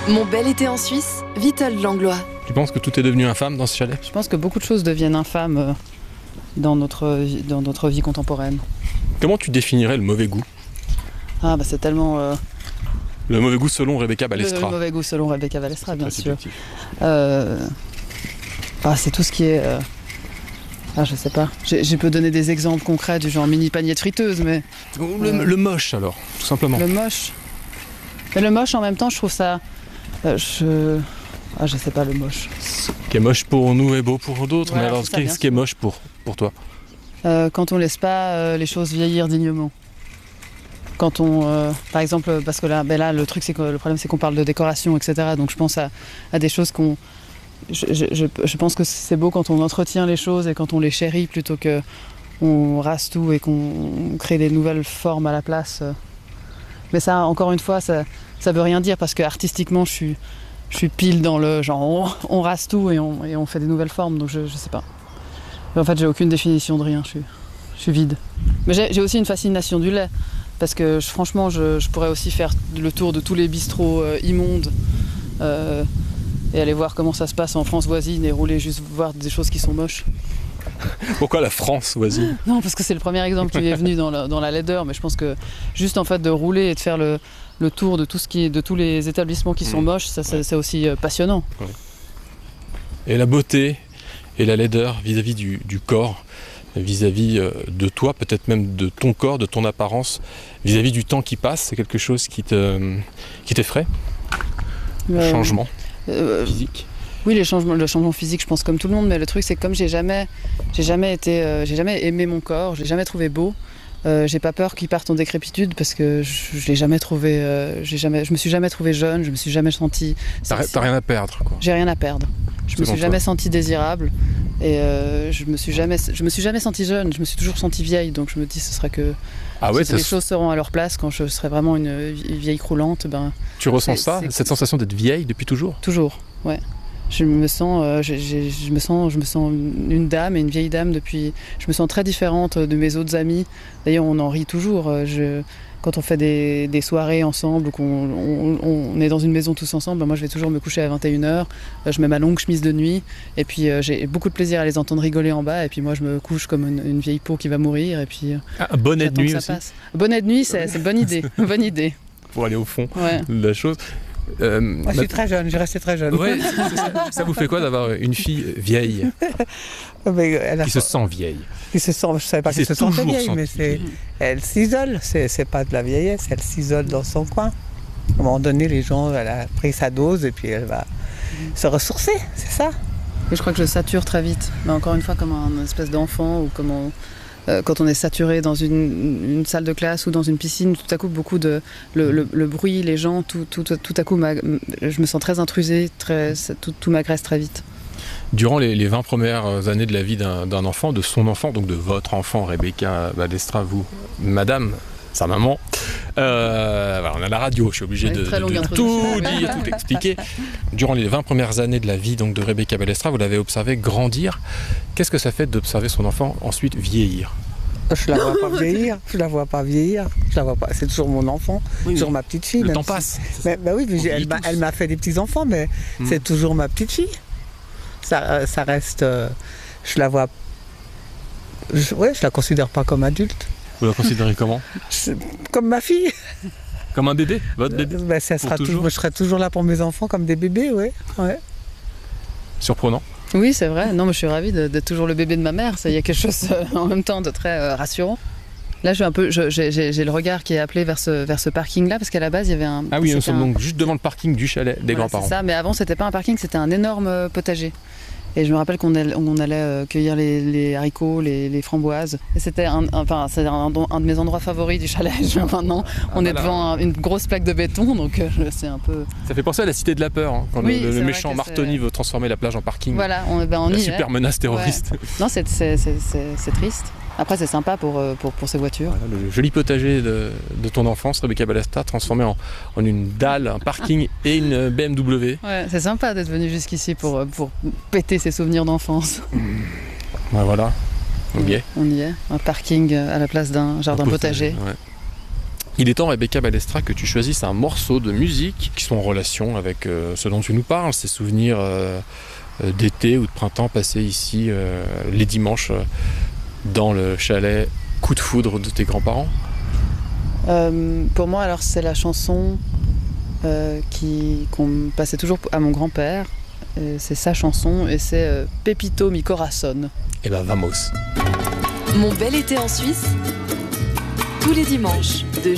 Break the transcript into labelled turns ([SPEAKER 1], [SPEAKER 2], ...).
[SPEAKER 1] Mon bel été en Suisse, Vittel Langlois.
[SPEAKER 2] Tu penses que tout est devenu infâme dans ce chalet?
[SPEAKER 3] Je pense que beaucoup de choses deviennent infâmes dans notre vie contemporaine.
[SPEAKER 2] Comment tu définirais le mauvais goût?
[SPEAKER 3] Ah bah c'est tellement...
[SPEAKER 2] Le mauvais goût selon Rebecca Balestra.
[SPEAKER 3] Le mauvais goût selon Rebecca Balestra, bien sûr.
[SPEAKER 2] Subjectif.
[SPEAKER 3] C'est tout ce qui est... je sais pas. Je peux donner des exemples concrets du genre mini panier de friteuse, mais...
[SPEAKER 2] Le moche alors, tout simplement.
[SPEAKER 3] Le moche. Mais le moche en même temps, je trouve ça... je sais pas, le moche.
[SPEAKER 2] Ce qui est moche pour nous est beau pour d'autres,
[SPEAKER 3] Voilà,
[SPEAKER 2] mais alors
[SPEAKER 3] c'est ça,
[SPEAKER 2] ce qui est moche pour toi?
[SPEAKER 3] Quand on laisse pas les choses vieillir dignement. Quand on, par exemple, parce que là, le problème c'est qu'on parle de décoration, etc. Donc je pense à des choses qu'on... Je pense que c'est beau quand on entretient les choses et quand on les chérit plutôt que on rase tout et qu'on crée des nouvelles formes à la place. Mais ça, encore une fois, ça veut rien dire parce que artistiquement, je suis pile dans le genre on rase tout et on fait des nouvelles formes. Donc je sais pas. En fait, j'ai aucune définition de rien. Je suis vide. Mais j'ai aussi une fascination du lait. Parce que franchement, je pourrais aussi faire le tour de tous les bistrots immondes et aller voir comment ça se passe en France voisine et rouler juste voir des choses qui sont moches.
[SPEAKER 2] Pourquoi la France voisine?
[SPEAKER 3] Non, parce que c'est le premier exemple qui est venu dans la laideur, mais je pense que juste en fait de rouler et de faire le tour de de tous les établissements qui sont moches, c'est aussi passionnant.
[SPEAKER 2] Ouais. Et la beauté et la laideur vis-à-vis du corps, vis-à-vis de toi, peut-être même de ton corps, de ton apparence, vis-à-vis du temps qui passe, c'est quelque chose qui t'effraie? Le changement physique?
[SPEAKER 3] Oui, le changement physique, je pense comme tout le monde, mais le truc c'est que comme j'ai jamais aimé mon corps, je l'ai jamais trouvé beau. J'ai pas peur qu'il parte en décrépitude parce que je l'ai jamais trouvé. Je me suis jamais trouvé jeune, je me suis jamais senti.
[SPEAKER 2] T'as rien à perdre, quoi.
[SPEAKER 3] J'ai rien à perdre. Je me suis jamais senti désirable et je me suis jamais senti jeune. Je me suis toujours senti vieille, donc je me dis ce sera que les choses seront à leur place quand je serai vraiment une vieille croulante.
[SPEAKER 2] Tu ressens cette sensation d'être vieille depuis toujours? Toujours,
[SPEAKER 3] ouais. Je me sens une dame et une vieille dame depuis. Je me sens très différente de mes autres amis. D'ailleurs, on en rit toujours. Quand on fait des soirées ensemble ou qu'on est dans une maison tous ensemble, moi je vais toujours me coucher à 21h. Je mets ma longue chemise de nuit et puis j'ai beaucoup de plaisir à les entendre rigoler en bas. Et puis moi je me couche comme une vieille peau qui va mourir. Et puis
[SPEAKER 2] bonnet de nuit aussi.
[SPEAKER 3] Bonnet de nuit, c'est une bonne idée. Bonne idée.
[SPEAKER 2] Pour aller au fond de la chose.
[SPEAKER 4] Moi, je suis très jeune, je restais très jeune.
[SPEAKER 2] Ouais, ça vous fait quoi d'avoir une fille vieille qui se sent vieille?
[SPEAKER 4] Je savais pas qu'elle se sentait vieille, mais elle s'isole. C'est pas de la vieillesse, elle s'isole dans son coin. À un moment donné, elle a pris sa dose et puis elle va se ressourcer, c'est ça.
[SPEAKER 3] Et je crois que je sature très vite. Mais encore une fois, comme un espèce d'enfant ou comme quand on est saturé dans une salle de classe ou dans une piscine, tout à coup beaucoup le bruit, les gens, tout à coup je me sens très intrusée, tout m'agresse très vite.
[SPEAKER 2] Durant les 20 premières années de la vie d'un enfant, de son enfant, donc de votre enfant, Rebecca Balestra, vous, madame, sa maman, on a la radio, je suis obligé de tout dire, tout expliquer. Durant les 20 premières années de la vie donc, de Rebecca Balestra, vous l'avez observé grandir. Qu'est-ce que ça fait d'observer son enfant ensuite vieillir?
[SPEAKER 4] Je la vois pas vieillir, je la vois pas. C'est toujours mon enfant, toujours ma petite fille.
[SPEAKER 2] Le temps passe.
[SPEAKER 4] Elle m'a fait des petits enfants, mais c'est toujours ma petite fille. Ça reste. Je la vois. Je la considère pas comme adulte.
[SPEAKER 2] Vous la considérez comment?
[SPEAKER 4] Comme ma fille.
[SPEAKER 2] Comme un bébé? Votre bébé?
[SPEAKER 4] Je serai toujours là pour mes enfants comme des bébés, ouais.
[SPEAKER 2] Surprenant.
[SPEAKER 3] Oui, c'est vrai. Non, mais je suis ravie d'être toujours le bébé de ma mère. Il y a quelque chose en même temps de très rassurant. Là, j'ai le regard qui est appelé vers ce parking-là, parce qu'à la base, il y avait un...
[SPEAKER 2] Ah oui, nous sommes donc juste devant le parking du chalet des grands-parents.
[SPEAKER 3] C'est ça, mais avant, c'était pas un parking, c'était un énorme potager. Et je me rappelle qu'on allait cueillir les haricots, les framboises. Et c'était un de mes endroits favoris du chalet. Maintenant, on est devant une grosse plaque de béton, donc c'est un peu...
[SPEAKER 2] Ça fait penser à la Cité de la Peur, quand le méchant Martoni veut transformer la plage en parking.
[SPEAKER 3] Voilà, on y est.
[SPEAKER 2] Super menace terroriste.
[SPEAKER 3] Ouais. Non, c'est triste. Après, c'est sympa pour ces voitures.
[SPEAKER 2] Voilà, le joli potager de ton enfance, Rebecca Balestra, transformé en une dalle, un parking et une BMW.
[SPEAKER 3] Ouais, c'est sympa d'être venu jusqu'ici pour péter ses souvenirs d'enfance.
[SPEAKER 2] Ouais, voilà, on y est.
[SPEAKER 3] On y est, un parking à la place d'un jardin potager.
[SPEAKER 2] Ouais. Il est temps, Rebecca Balestra, que tu choisisses un morceau de musique qui soit en relation avec ce dont tu nous parles, ces souvenirs d'été ou de printemps passés ici les dimanches dans le chalet Coup de foudre de tes grands-parents.
[SPEAKER 3] Pour moi, alors, c'est la chanson qu'on passait toujours à mon grand-père. C'est sa chanson et c'est Pepito mi corazón.
[SPEAKER 2] Eh ben, vamos.
[SPEAKER 1] Mon bel été en Suisse, tous les dimanches, de